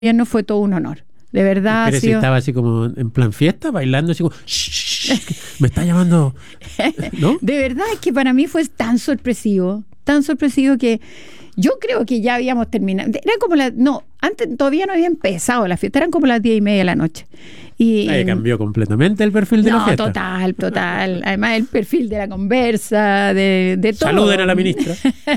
gobierno fue todo un honor. De verdad. Pero si estaba así como en plan fiesta, bailando así como, me está llamando, ¿no? De verdad es que para mí fue tan sorpresivo que yo creo que ya habíamos terminado. Era como antes todavía no había empezado la fiesta, eran como las 10:30 de la noche. Y cambió completamente el perfil de la fiesta. Total. Además el perfil de la conversa, de todo. Saluden a la ministra.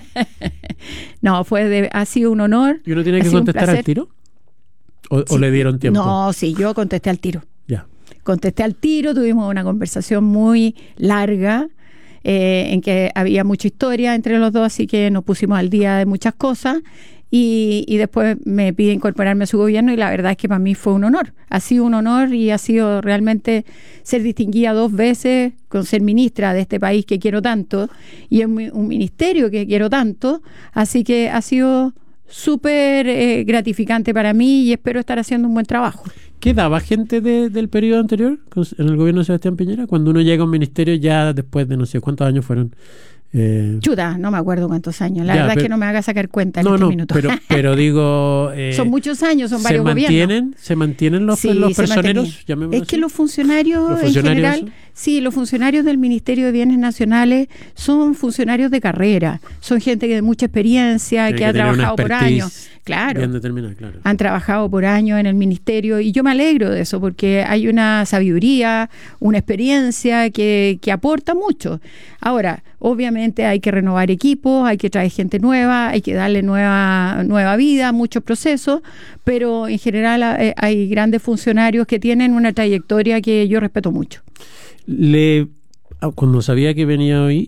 No, ha sido un honor. ¿Y uno tiene que contestar al tiro? ¿O le dieron tiempo? No, sí, yo contesté al tiro. Ya. Contesté al tiro, tuvimos una conversación muy larga, en que había mucha historia entre los dos, así que nos pusimos al día de muchas cosas. Y después me pide incorporarme a su gobierno y la verdad es que para mí fue un honor. Ha sido un honor y ha sido realmente ser distinguida 2 veces con ser ministra de este país que quiero tanto y en un ministerio que quiero tanto. Así que ha sido súper gratificante para mí y espero estar haciendo un buen trabajo. ¿Quedaba gente del periodo anterior en el gobierno de Sebastián Piñera? Cuando uno llega a un ministerio ya después de no sé cuántos años fueron... Chuta, no me acuerdo cuántos años. La verdad es que no me haga sacar cuenta en este minuto. Pero digo... son muchos años, son varios gobiernos. ¿Se mantienen los personeros? Es que los funcionarios en general... Sí, los funcionarios del Ministerio de Bienes Nacionales son funcionarios de carrera. Son gente de mucha experiencia, que ha trabajado por años. Claro. Bien determinada, claro. Han trabajado por años en el ministerio y yo me alegro de eso porque hay una sabiduría, una experiencia que aporta mucho. Ahora, obviamente hay que renovar equipos, hay que traer gente nueva, hay que darle nueva vida, muchos procesos, pero en general hay grandes funcionarios que tienen una trayectoria que yo respeto mucho. Cuando sabía que venía hoy,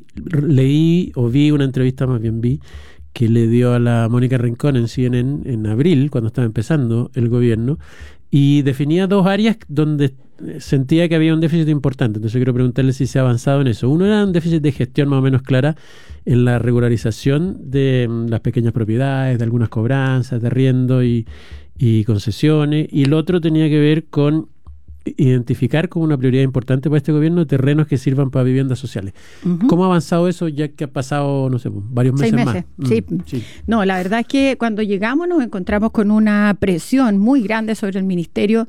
leí o vi una entrevista, más bien vi, que le dio a la Mónica Rincón en CNN en abril, cuando estaba empezando el gobierno, y definía 2 áreas donde sentía que había un déficit importante. Entonces quiero preguntarle si se ha avanzado en eso. Uno era un déficit de gestión más o menos clara en la regularización de las pequeñas propiedades, de algunas cobranzas, de arriendo y concesiones, y el otro tenía que ver con identificar como una prioridad importante para este gobierno terrenos que sirvan para viviendas sociales. Uh-huh. ¿Cómo ha avanzado eso ya que ha pasado, no sé, varios meses 6 meses más? Sí. No, la verdad es que cuando llegamos nos encontramos con una presión muy grande sobre el ministerio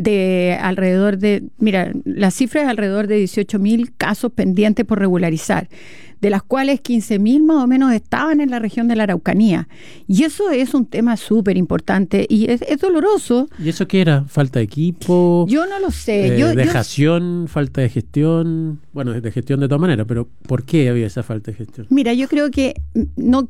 de alrededor de, mira, la cifra es alrededor de 18.000 casos pendientes por regularizar, de las cuales 15.000 más o menos estaban en la región de la Araucanía. Y eso es un tema súper importante y es doloroso. ¿Y eso qué era? ¿Falta de equipo? Yo no lo sé. ¿Dejación? ¿Falta de gestión? Bueno, de gestión de todas maneras, pero ¿por qué había esa falta de gestión? Mira, yo creo que no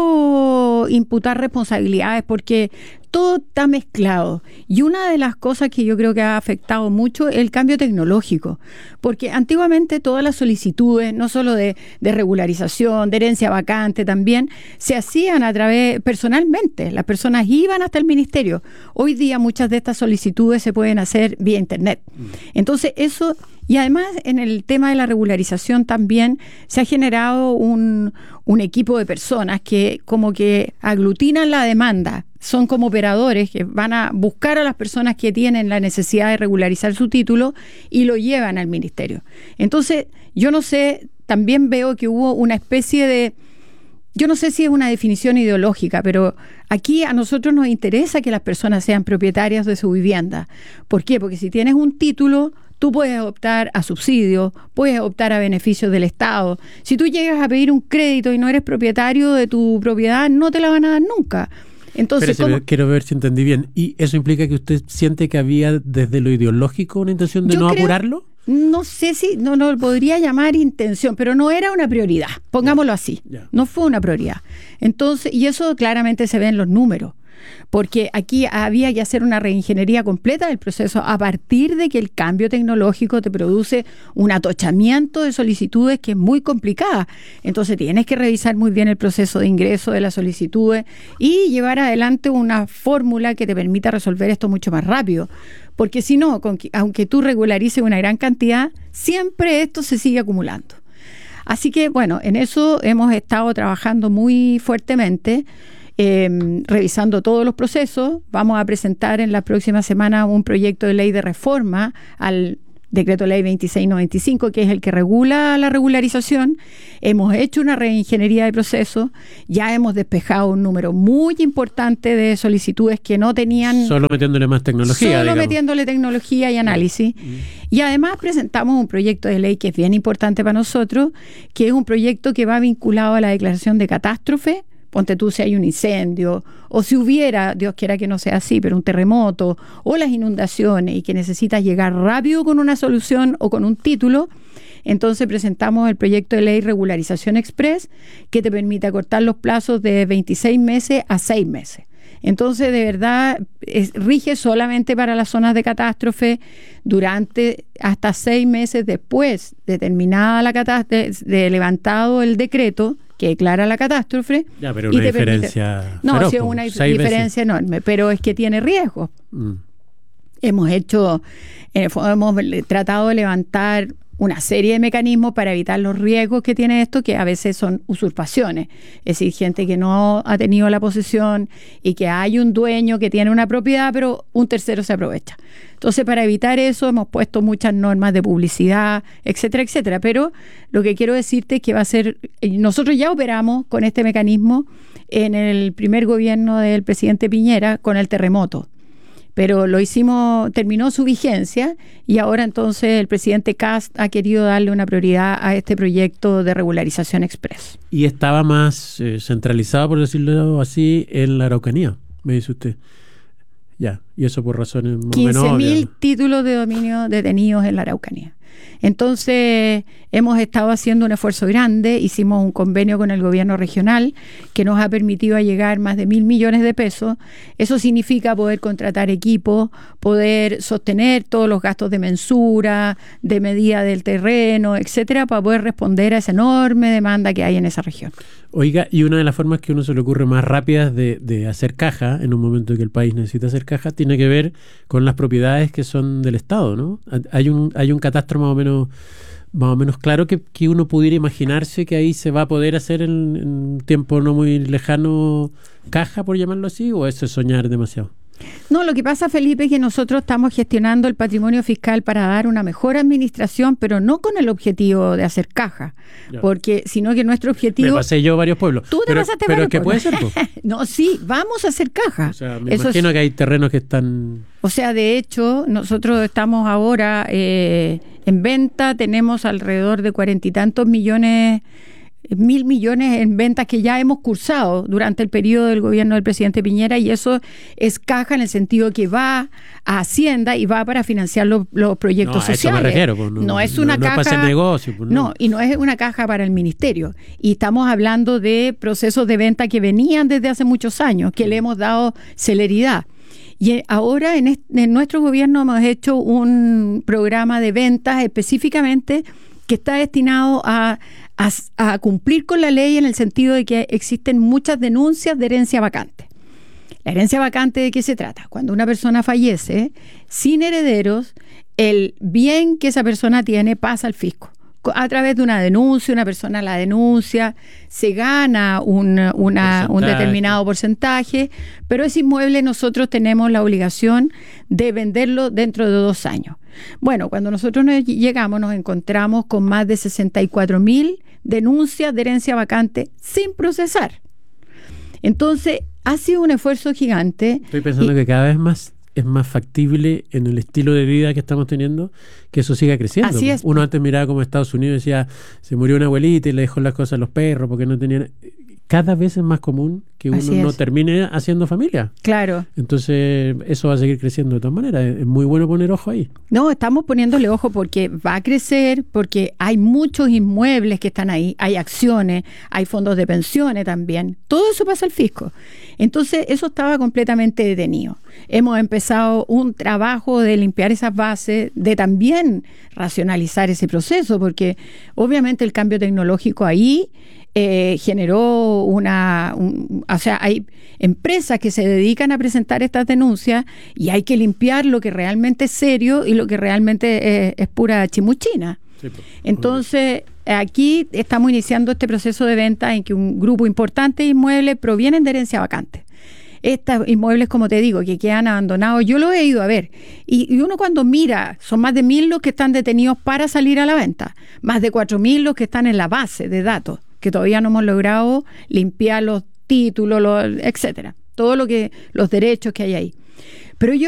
quiero imputar responsabilidades porque todo está mezclado. Y una de las cosas que yo creo que ha afectado mucho es el cambio tecnológico. Porque antiguamente todas las solicitudes, no solo de regularización, de herencia vacante también, se hacían personalmente. Las personas iban hasta el ministerio. Hoy día muchas de estas solicitudes se pueden hacer vía internet. Entonces eso... Y además en el tema de la regularización también se ha generado un equipo de personas que como que aglutinan la demanda. Son como operadores que van a buscar a las personas que tienen la necesidad de regularizar su título y lo llevan al ministerio. Entonces, yo no sé, también veo que hubo una especie de... Yo no sé si es una definición ideológica, pero aquí a nosotros nos interesa que las personas sean propietarias de su vivienda. ¿Por qué? Porque si tienes un título... Tú puedes optar a subsidios, puedes optar a beneficios del Estado. Si tú llegas a pedir un crédito y no eres propietario de tu propiedad, no te la van a dar nunca. Entonces, quiero ver si entendí bien. ¿Y eso implica que usted siente que había desde lo ideológico una intención de apurarlo? No sé si, no lo podría llamar intención, pero no era una prioridad, pongámoslo así. No fue una prioridad. Entonces, y eso claramente se ve en los números. Porque aquí había que hacer una reingeniería completa del proceso a partir de que el cambio tecnológico te produce un atochamiento de solicitudes que es muy complicada. Entonces tienes que revisar muy bien el proceso de ingreso de las solicitudes y llevar adelante una fórmula que te permita resolver esto mucho más rápido. Porque si no, aunque tú regularices una gran cantidad, siempre esto se sigue acumulando. Así que, bueno, en eso hemos estado trabajando muy fuertemente. Revisando todos los procesos. Vamos a presentar en la próxima semana un proyecto de ley de reforma al Decreto Ley 2695, que es el que regula la regularización. Hemos hecho una reingeniería de procesos, ya hemos despejado un número muy importante de solicitudes que no tenían... Solo metiéndole más tecnología, Solo metiéndole tecnología y análisis. Y además presentamos un proyecto de ley que es bien importante para nosotros, que es un proyecto que va vinculado a la declaración de catástrofe. Ponte tú, si hay un incendio, o si hubiera, Dios quiera que no sea así, pero un terremoto, o las inundaciones, y que necesitas llegar rápido con una solución o con un título, entonces presentamos el proyecto de ley Regularización Express, que te permite acortar los plazos de 26 meses a 6 meses. Entonces, de verdad, rige solamente para las zonas de catástrofe durante hasta 6 meses después de terminada la catástrofe, de levantado el decreto que declara la catástrofe. Ya, pero una diferencia permite... No, feroz, sí, es una diferencia enorme, pero es que tiene riesgo. Hemos tratado de levantar una serie de mecanismos para evitar los riesgos que tiene esto, que a veces son usurpaciones. Es decir, gente que no ha tenido la posesión y que hay un dueño que tiene una propiedad, pero un tercero se aprovecha. Entonces, para evitar eso, hemos puesto muchas normas de publicidad, etcétera, etcétera. Pero lo que quiero decirte es que va a ser... Nosotros ya operamos con este mecanismo en el primer gobierno del presidente Piñera con el terremoto. Pero lo hicimos, terminó su vigencia y ahora entonces el presidente Kast ha querido darle una prioridad a este proyecto de regularización express. Y estaba más centralizado, por decirlo así, en la Araucanía, me dice usted. Ya, y eso por razones más o menos 15.000 títulos de dominio detenidos en la Araucanía. Entonces, hemos estado haciendo un esfuerzo grande, hicimos un convenio con el gobierno regional que nos ha permitido llegar más de 1.000 millones de pesos. Eso significa poder contratar equipos, poder sostener todos los gastos de mensura, de medida del terreno, etcétera, para poder responder a esa enorme demanda que hay en esa región. Oiga, y una de las formas que uno se le ocurre más rápidas de hacer caja, en un momento en que el país necesita hacer caja, tiene que ver con las propiedades que son del Estado, ¿no? Hay un catastro más o menos claro que uno pudiera imaginarse que ahí se va a poder hacer en un tiempo no muy lejano caja, por llamarlo así, o eso es soñar demasiado. No, lo que pasa, Felipe, es que nosotros estamos gestionando el patrimonio fiscal para dar una mejor administración, pero no con el objetivo de hacer caja, porque sino que nuestro objetivo... Me pasé yo varios pueblos. Tú te pasaste varios pueblos. Pero ¿qué puede ser? No, sí, vamos a hacer caja. O sea, me imagino que hay terrenos que están... O sea, de hecho, nosotros estamos ahora en venta, tenemos alrededor de 40 y tantos millones... 1.000 millones en ventas que ya hemos cursado durante el periodo del gobierno del presidente Piñera, y eso es caja en el sentido que va a Hacienda y va para financiar los proyectos sociales. A eso me refiero, pues, no es una caja, no es para hacer negocio. Pues, no, y no es una caja para el ministerio. Y estamos hablando de procesos de venta que venían desde hace muchos años, que le hemos dado celeridad. Y ahora en nuestro gobierno hemos hecho un programa de ventas específicamente que está destinado a cumplir con la ley, en el sentido de que existen muchas denuncias de herencia vacante. La herencia vacante, ¿de qué se trata? Cuando una persona fallece sin herederos, el bien que esa persona tiene pasa al fisco. A través de una denuncia, una persona la denuncia, se gana un determinado porcentaje, pero ese inmueble nosotros tenemos la obligación de venderlo dentro de 2 años. Bueno, cuando nosotros llegamos nos encontramos con más de 64.000 denuncias de herencia vacante sin procesar. Entonces, ha sido un esfuerzo gigante. Estoy pensando que cada vez más es más factible en el estilo de vida que estamos teniendo que eso siga creciendo. Así es. Uno antes miraba como Estados Unidos y decía, se murió una abuelita y le dejó las cosas a los perros porque no tenían... Cada vez es más común que uno no termine haciendo familia. Claro. Entonces, eso va a seguir creciendo de todas maneras. Es muy bueno poner ojo ahí. No, estamos poniéndole ojo porque va a crecer, porque hay muchos inmuebles que están ahí, hay acciones, hay fondos de pensiones también. Todo eso pasa al fisco. Entonces, eso estaba completamente detenido. Hemos empezado un trabajo de limpiar esas bases, de también racionalizar ese proceso, porque obviamente el cambio tecnológico ahí generó o sea, hay empresas que se dedican a presentar estas denuncias y hay que limpiar lo que realmente es serio y lo que realmente es pura chimuchina. Sí, pues. Entonces, aquí estamos iniciando este proceso de venta en que un grupo importante de inmuebles provienen de herencia vacante. estos inmuebles, como te digo, que quedan abandonados, yo lo he ido a ver. Y uno cuando mira, son más de 1.000 los que están detenidos para salir a la venta, más de 4.000 los que están en la base de datos, que todavía no hemos logrado limpiar los títulos, etcétera, todo lo que, los derechos que hay ahí. Pero yo